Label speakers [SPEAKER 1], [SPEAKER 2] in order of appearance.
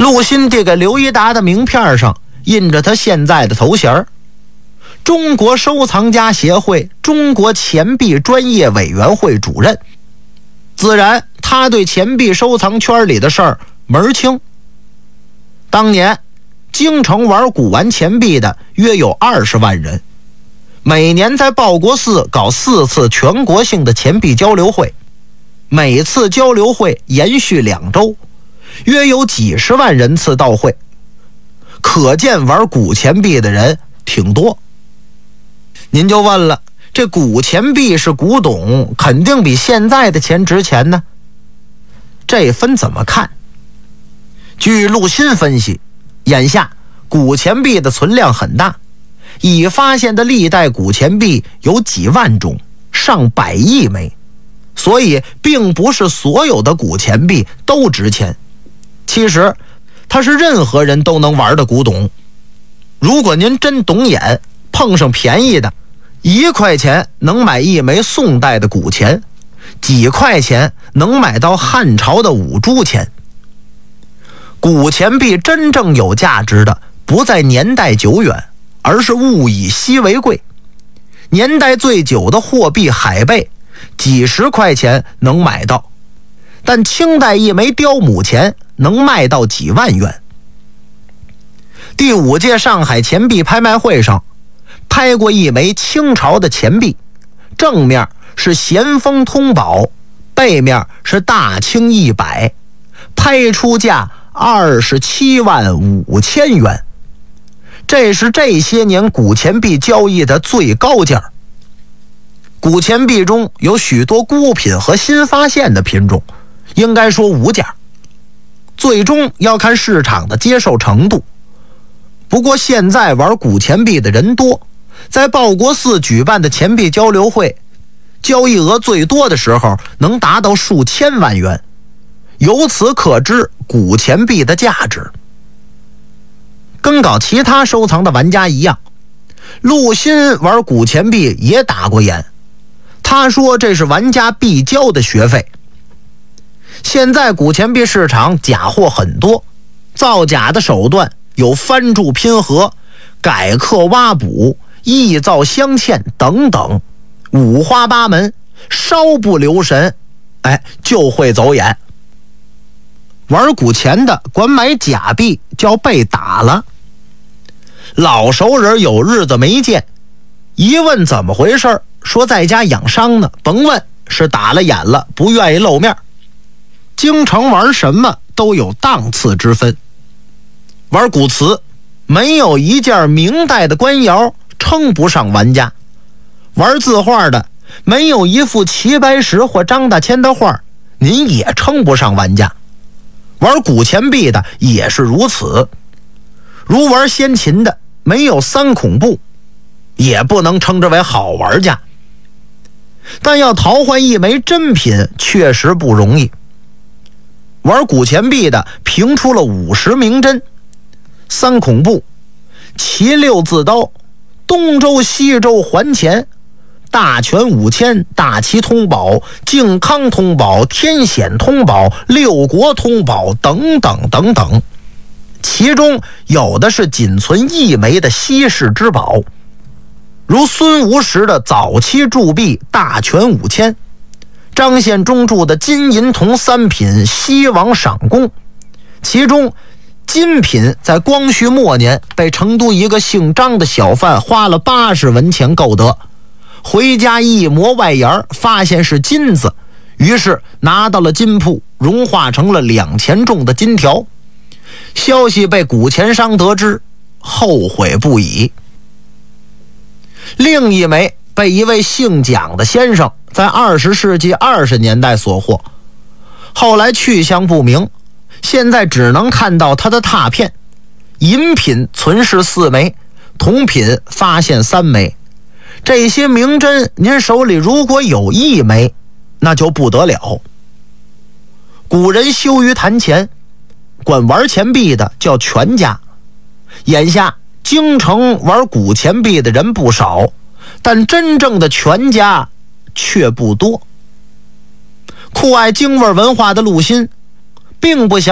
[SPEAKER 1] 陆新递给刘一达的名片上印着他现在的头衔：中国收藏家协会中国钱币专业委员会主任。自然他对钱币收藏圈里的事儿门儿清。当年京城玩古玩钱币的约有20万人，每年在报国寺搞4次全国性的钱币交流会，每次交流会延续2周，约有几十万人次到会，可见玩古钱币的人挺多。您就问了，这古钱币是古董，肯定比现在的钱值钱呢？这分怎么看？据陆新分析，眼下古钱币的存量很大，已发现的历代古钱币有几万种，上百亿枚，所以并不是所有的古钱币都值钱。其实它是任何人都能玩的古董。如果您真懂眼，碰上便宜的，1块钱能买1枚宋代的古钱，几块钱能买到汉朝的5铢钱。古钱币真正有价值的不在年代久远，而是物以稀为贵。年代最久的货币海贝几十块钱能买到，但清代1枚雕母钱能卖到几万元。第5届上海钱币拍卖会上拍过1枚清朝的钱币，正面是咸丰通宝，背面是大清100，拍出价27万5千元，这是这些年古钱币交易的最高价。古钱币中有许多孤品和新发现的品种，应该说无价，最终要看市场的接受程度。不过现在玩古钱币的人多，在报国寺举办的钱币交流会，交易额最多的时候能达到数千万元，由此可知古钱币的价值。跟搞其他收藏的玩家一样，陆新玩古钱币也打过眼，他说这是玩家必交的学费。现在古钱币市场假货很多，造假的手段有翻铸拼合、改刻挖补、臆造镶嵌等等，五花八门，稍不留神就会走眼。玩古钱的管买假币叫被打了。老熟人有日子没见，一问怎么回事，说在家养伤呢，甭问，是打了眼了，不愿意露面。京城玩什么都有档次之分，玩古瓷没有一件明代的官窑称不上玩家，玩字画的没有一幅齐白石或张大千的画，您也称不上玩家。玩古钱币的也是如此，如玩先秦的没有3孔布，也不能称之为好玩家。但要淘换1枚真品确实不容易。玩古钱币的评出了50名真，3孔布、齐6字刀、东周西周还钱、大全5000、大齐通宝、靖康通宝、天显通宝、6国通宝等等等等，其中有的是仅存1枚的稀世之宝，如孙吴时的早期铸币大全5000，张献忠铸的金银铜3品西王赏功，其中金品在光绪末年被成都一个姓张的小贩花了80文钱购得，回家一磨外沿发现是金子，于是拿到了金铺，融化成了2钱重的金条。消息被古钱商得知，后悔不已。另1枚被一位姓蒋的先生在20世纪20年代所获，后来去向不明，现在只能看到他的拓片。银品存世4枚，铜品发现3枚。这些名真您手里如果有1枚，那就不得了。古人羞于谈钱，管玩钱币的叫全家。眼下京城玩古钱币的人不少，但真正的全家却不多。酷爱京味文化的陆新并不想